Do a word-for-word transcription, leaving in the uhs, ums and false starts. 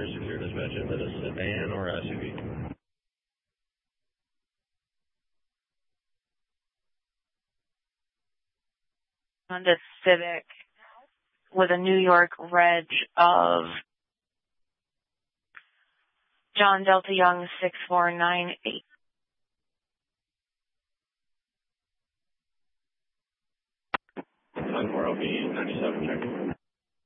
three six zero dispatch, is it a sedan or S U V? Honda Civic with a New York reg of John Delta Young six four nine eight. nine four L B ninety-seven, check.